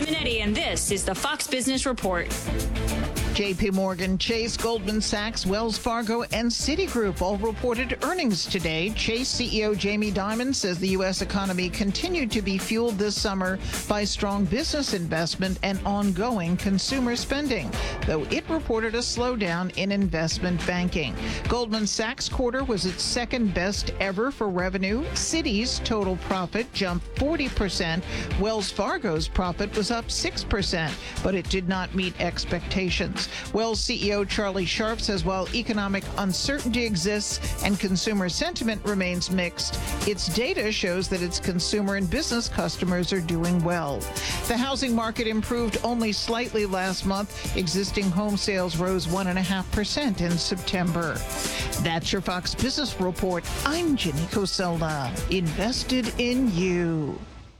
Simonetti, and this is the Fox Business Report. JP Morgan Chase, Goldman Sachs, Wells Fargo, and Citigroup all reported earnings today. Chase CEO Jamie Dimon says the U.S. economy continued to be fueled this summer by strong business investment and ongoing consumer spending, though it reported a slowdown in investment banking. Goldman Sachs' quarter was its second best ever for revenue. Citi's total profit jumped 40%. Wells Fargo's profit was up 6%, but it did not meet expectations. Wells CEO Charlie Sharp says while economic uncertainty exists and consumer sentiment remains mixed, its data shows that its consumer and business customers are doing well. The housing market improved only slightly last month. Existing home sales rose 1.5% in September. That's your Fox Business Report. I'm Jenny Cosella. Invested in you.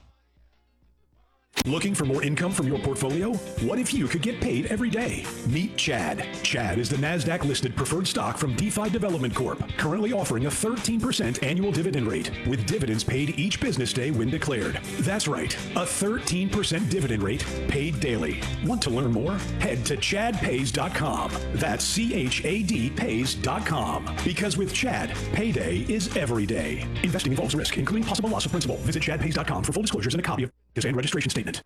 Looking for more income from your portfolio? What if you could get paid every day? Meet Chad. Chad is the NASDAQ-listed preferred stock from DeFi Development Corp., currently offering a 13% annual dividend rate, with dividends paid each business day when declared. That's right, a 13% dividend rate paid daily. Want to learn more? Head to chadpays.com. That's CHAD pays.com. Because with Chad, payday is every day. Investing involves risk, including possible loss of principal. Visit chadpays.com for full disclosures and a copy of his and registration statement.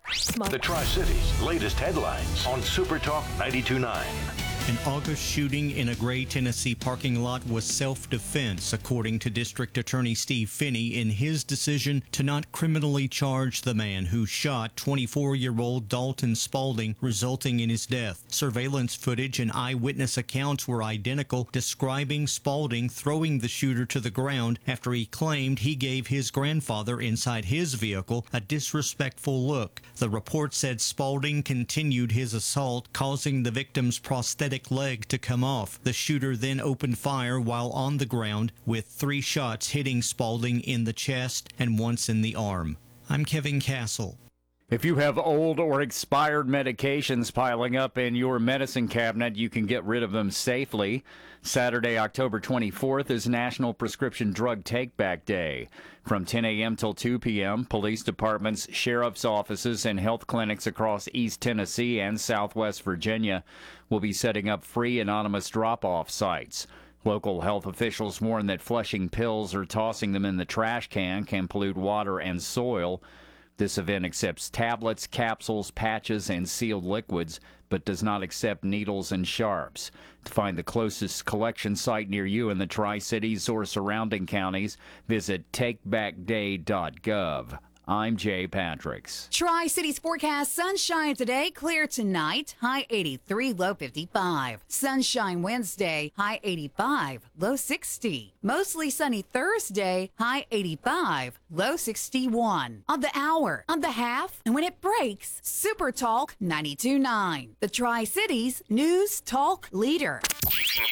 The Tri-Cities' latest headlines on Super Talk 92.9. An August shooting in a Gray, Tennessee parking lot was self-defense, according to District Attorney Steve Finney in his decision to not criminally charge the man who shot 24-year-old Dalton Spaulding, resulting in his death. Surveillance footage and eyewitness accounts were identical, describing Spaulding throwing the shooter to the ground after he claimed he gave his grandfather inside his vehicle a disrespectful look. The report said Spaulding continued his assault, causing the victim's prosthetic leg to come off. The shooter then opened fire while on the ground, with 3 shots hitting Spaulding in the chest and once in the arm. I'm Kevin Castle. If you have old or expired medications piling up in your medicine cabinet, you can get rid of them safely. Saturday, October 24th is National Prescription Drug Take-Back Day. From 10 a.m. till 2 p.m., police departments, sheriff's offices, and health clinics across East Tennessee and Southwest Virginia will be setting up free anonymous drop-off sites. Local health officials warn that flushing pills or tossing them in the trash can pollute water and soil. This event accepts tablets, capsules, patches, and sealed liquids, but does not accept needles and sharps. To find the closest collection site near you in the Tri-Cities or surrounding counties, visit takebackday.gov. I'm Jay Patricks. Tri-Cities forecast: sunshine today, clear tonight, high 83, low 55. Sunshine Wednesday, high 85, low 60. Mostly sunny Thursday, high 85, low 61. On the hour, on the half, and when it breaks, Super Talk 92.9. The Tri-Cities News Talk Leader.